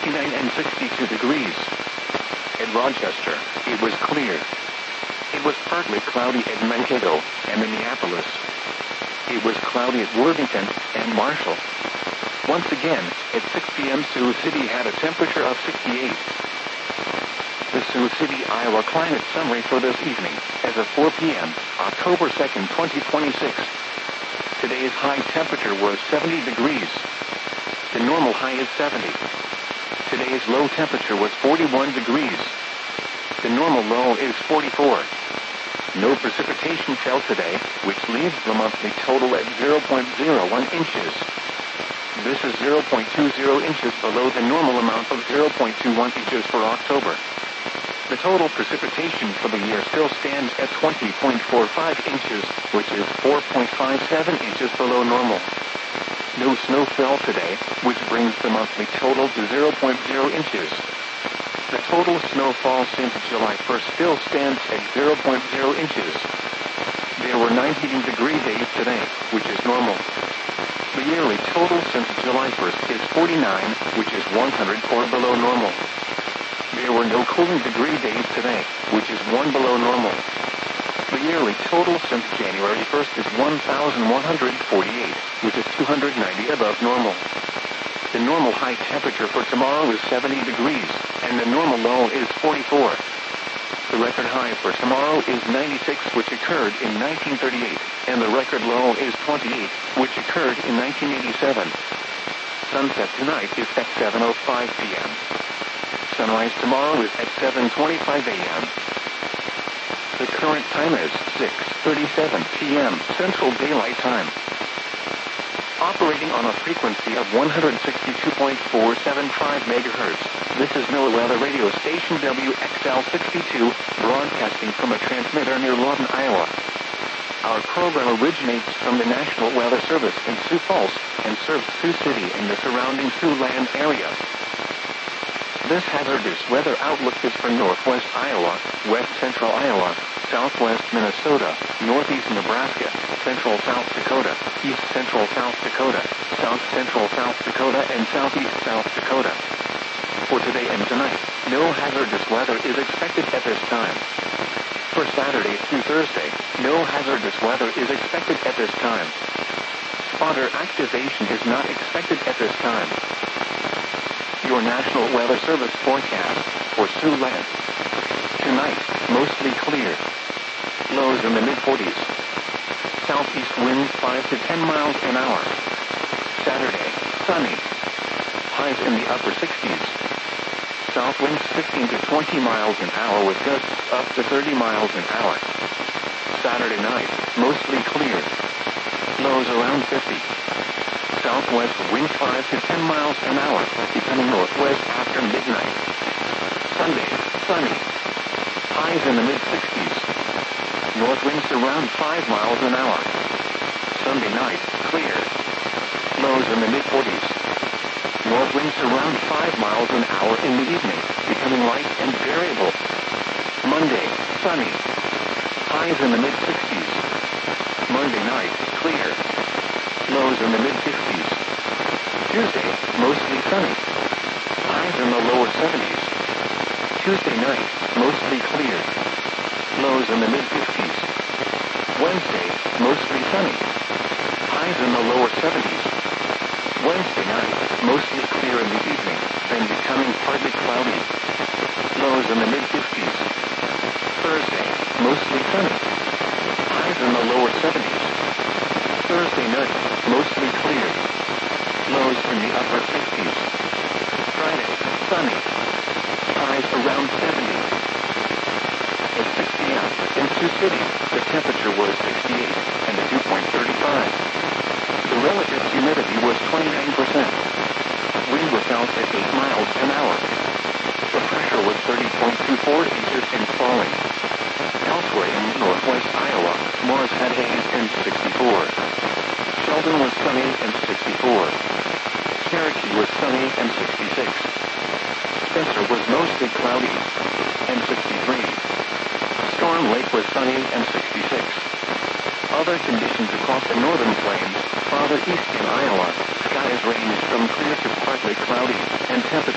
59 and 62 degrees. At Rochester, it was clear. It was partly cloudy at Mankato and Minneapolis. It was cloudy at Worthington and Marshall. Once again, at 6 p.m. Sioux City had a temperature of 68. The Sioux City, Iowa climate summary for this evening, as of 4 p.m., October 2nd, 2026. Today's high temperature was 70 degrees. The normal high is 70. Today's low temperature was 41 degrees. The normal low is 44. No precipitation fell today, which leaves the monthly total at 0.01 inches. This is 0.20 inches below the normal amount of 0.21 inches for October. The total precipitation for the year still stands at 20.45 inches, which is 4.57 inches below normal. No snow fell today, which brings the monthly total to 0.0 inches. The total snowfall since July 1st still stands at 0.0 inches. There were 9 heating degree days today, which is normal. The yearly total since July 1st is 49, which is 104 below normal. There were no cooling degree days today, which is 1 below normal. The yearly total since January 1st is 1,148, which is 290 above normal. The normal high temperature for tomorrow is 70 degrees, and the normal low is 44. The record high for tomorrow is 96, which occurred in 1938, and the record low is 28, which occurred in 1987. Sunset tonight is at 7:05 p.m. Sunrise tomorrow is at 7:25 a.m. The current time is 6:37 p.m. Central Daylight Time. Operating on a frequency of 162.475 megahertz, this is NOAA Weather Radio Station WXL62, broadcasting from a transmitter near Lawton, Iowa. Our program originates from the National Weather Service in Sioux Falls and serves Sioux City and the surrounding Siouxland area. This hazardous weather outlook is for northwest Iowa, west central Iowa, southwest Minnesota, northeast Nebraska, central South Dakota, east central South Dakota, south central South Dakota, and southeast South Dakota. For today and tonight, no hazardous weather is expected at this time. For Saturday through Thursday, no hazardous weather is expected at this time. Spotter activation is not expected at this time. Your National Weather Service forecast for Siouxland. Tonight, mostly clear. Lows in the mid-40s. Southeast winds 5 to 10 miles an hour. Saturday, sunny. Highs in the upper 60s. South winds 15 to 20 miles an hour with gusts up to 30 miles an hour. Saturday night, mostly clear. Lows around 50. Southwest winds 5 to 10 miles an hour, becoming northwest after midnight. Sunday, sunny. Highs in the mid-60s. North winds around 5 miles an hour. Sunday night, clear. Lows in the mid-40s. North winds around 5 miles an hour in the evening, becoming light and variable. Monday, sunny. Highs in the mid-60s. Monday night, clear. Lows in the mid-50s. Tuesday, mostly sunny. Highs in the lower 70s. Tuesday night, mostly clear. Lows in the mid-50s. Wednesday, mostly sunny. Highs in the lower 70s. Wednesday night, mostly clear in the evening, then becoming partly cloudy. Lows in the mid-50s. Thursday, mostly sunny. Highs in the lower 70s. Thursday night, mostly clear. Lows in the upper 50s. Friday, sunny. Highs around 70. At 6 p.m. in Sioux City, the temperature was 68 and the dew point 35. The relative humidity was 29%. Wind was south at 8 miles an hour. The pressure was 30.24 inches and falling. Elsewhere in northwest Iowa, Morris had haze and 64. Sheldon was sunny and 64. Cherokee was sunny and 66. Spencer was mostly cloudy and 63. Storm Lake was sunny and 66. Other conditions across the northern plains, farther east in Iowa, skies ranged from clear to partly cloudy, and temperature